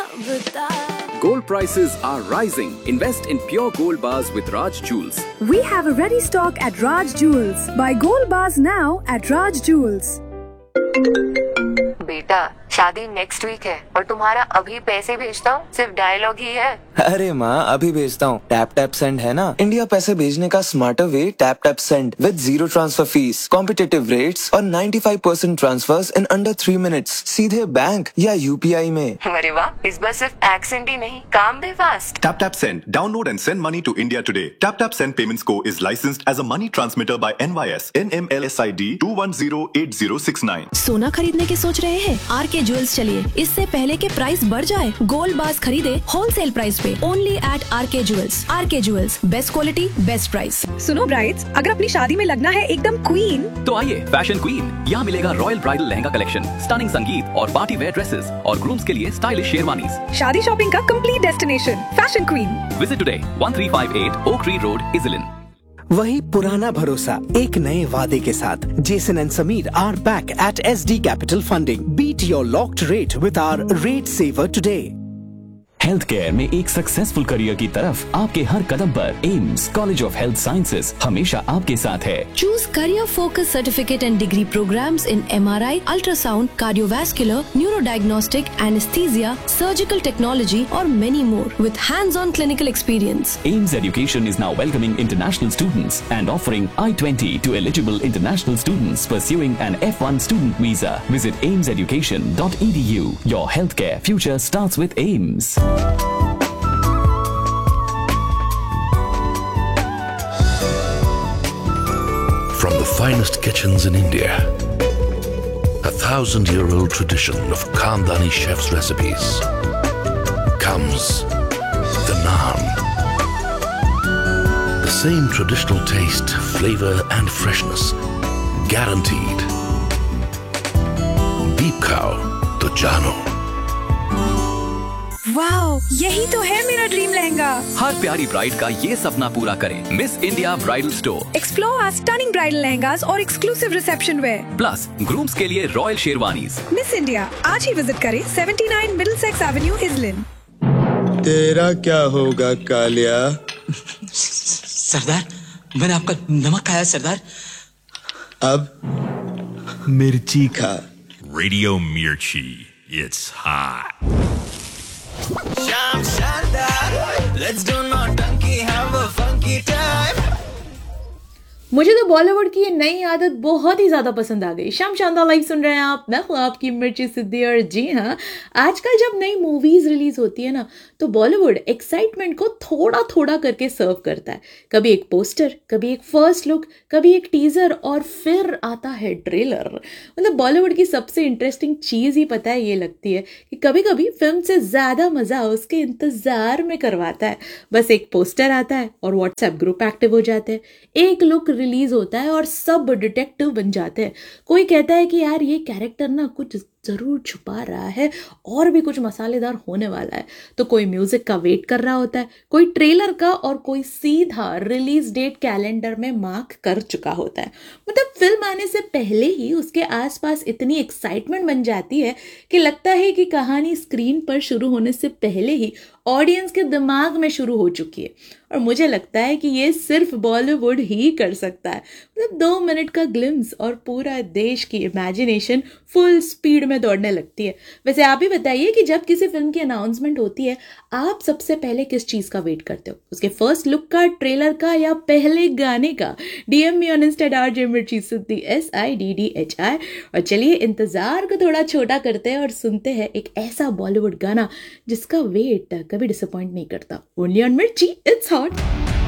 Gold prices are rising. Invest in pure gold bars with Raj Jewels. We have a ready stock at Raj Jewels. Buy gold bars now at Raj Jewels. बेटा शादी next week है और तुम्हारा अभी पैसे भेजता हूँ सिर्फ डायलॉग ही है। अरे माँ अभी भेजता हूँ। टैप टैप सेंड है ना, इंडिया पैसे भेजने का smarter way. Tap tap send with zero transfer fees, competitive rates और 95% ट्रांसफर्स इन अंडर 3 मिनट्स, सीधे बैंक या यूपीआई में। अरे वाह, इस बार सिर्फ एक्सेंट ही नहीं, काम भी fast. Tap Tap Send. Download and send money to India today. Tap Tap Send Payments Co. is licensed as a money transmitter by NYS NMLSID 2108069. सोना खरीदने की सोच रहे हैं? आरके ज्वेल्स चलिए, इससे पहले के प्राइस बढ़ जाए। गोल्ड बार्स खरीदे होलसेल प्राइस पे only eight R K jewels. R K jewels, best quality best price. सुनो ब्राइड्स, अगर अपनी शादी में लगना है एकदम क्वीन, तो आइए फैशन क्वीन। यहाँ मिलेगा royal bridal lehenga collection, stunning संगीत और पार्टी वेयर ड्रेसेस और ग्रूम्स के लिए स्टाइलिश शेरवानीज। शादी शॉपिंग का complete destination fashion queen. Visit today 1358 Oak Tree Road, Iselin. वही पुराना भरोसा एक नए वादे के साथ। Jason and Sameer are back at SD Capital Funding. Beat your locked rate with our rate saver today. Health care में एक सक्सेसफुल करियर की तरफ आपके हर कदम पर AIIMS college of health sciences हमेशा आपके साथ है। Choose career focused certificate and degree programs in MRI, ultrasound, cardiovascular, neurodiagnostic, anesthesia, surgical technology or many more with hands-on clinical experience. AIMS Education is now welcoming international students and offering I-20 to eligible international students pursuing an F1 student visa. Visit aimseducation.edu. Your healthcare future starts with AIMS. From the finest kitchens in India, a 1,000-year-old tradition of Khandani chefs' recipes, comes the naan. The same traditional taste, flavor and freshness, guaranteed. Deep Cow, to jano. Wow, यही तो है मेरा dream lehenga. हर प्यारी bride का ये सपना पूरा करें miss India bridal store. Explore our stunning bridal lehengas और exclusive reception where, plus grooms के लिए रॉयल शेरवानीज। मिस इंडिया आज ही विजिट करें 79 मिडलसेक्स एवेन्यू, इजलिन। तेरा क्या होगा कालिया? सरदार, मैंने आपका नमक खाया सरदार। अब मिर्ची खा। Radio Mirchi, it's hot. Sham Shandar, let's do naughty, have a funky time. मुझे तो बॉलीवुड की ये नई आदत बहुत ही ज़्यादा पसंद आ गई। शाम शानदार लाइव सुन रहे हैं आप, मैं हूँ आपकी मिर्ची सिद्धि। और जी हाँ, आजकल जब नई मूवीज़ रिलीज़ होती है ना, तो बॉलीवुड एक्साइटमेंट को थोड़ा थोड़ा करके सर्व करता है। कभी एक पोस्टर, कभी एक फर्स्ट लुक, कभी एक टीज़र और फिर आता है ट्रेलर। मतलब बॉलीवुड की सबसे इंटरेस्टिंग चीज़ ही पता है ये लगती है कि कभी कभी फिल्म से ज़्यादा मज़ा उसके इंतज़ार में करवाता है। बस एक पोस्टर आता है और व्हाट्सएप ग्रुप एक्टिव हो जाते हैं, एक लुक रिलीज होता है और सब डिटेक्टिव बन जाते हैं। कोई कहता है कि यार ये कैरेक्टर ना कुछ ज़रूर छुपा रहा है और भी कुछ मसालेदार होने वाला है। तो कोई म्यूजिक का वेट कर रहा होता है, कोई ट्रेलर का और कोई सीधा रिलीज डेट कैलेंडर में मार्क कर चुका होता है। मतलब फिल्म आने से पहले ही उसके आसपास इतनी एक्साइटमेंट बन जाती है कि लगता है कि कहानी स्क्रीन पर शुरू होने से पहले ही ऑडियंस के दिमाग में शुरू हो चुकी है। और मुझे लगता है कि ये सिर्फ बॉलीवुड ही कर सकता है। मतलब 2 मिनट का ग्लिम्स और पूरा देश की इमेजिनेशन फुल स्पीड में दौड़ने लगती है। वैसे आप ही बताइए कि जब किसी फिल्म की अनाउंसमेंट होती है, आप सबसे पहले किस चीज़ का वेट करते हो? उसके फर्स्ट लुक का, ट्रेलर का या पहले गाने का? DM me on Insta @mirchi siddhi SIDDHI। और चलिए इंतजार को थोड़ा छोटा करते हैं और सुनते हैं एक ऐसा बॉलीवुड गाना जिसका वेट कभी डिसअपॉइंट नहीं करता। ओनली ऑन मिर्ची, इट्स हॉट।